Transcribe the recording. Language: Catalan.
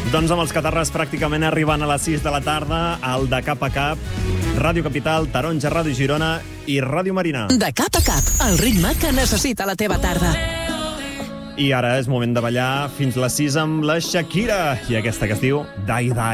Doncs amb els catarres pràcticament arribant a les 6 de la tarda, el de Cap a Cap, Ràdio Capital, Taronja, Ràdio Girona i Ràdio Marina. De Cap a Cap, el ritme que necessita la teva tarda. I ara és moment de ballar fins les 6 amb la Shakira i aquesta que es diu Die Die.